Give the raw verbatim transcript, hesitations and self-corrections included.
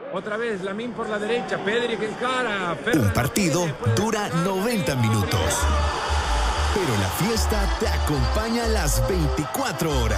Otra vez, Lamine por la derecha, Pedri que encara. Ferran Un partido dura noventa minutos, pero la fiesta te acompaña las veinticuatro horas.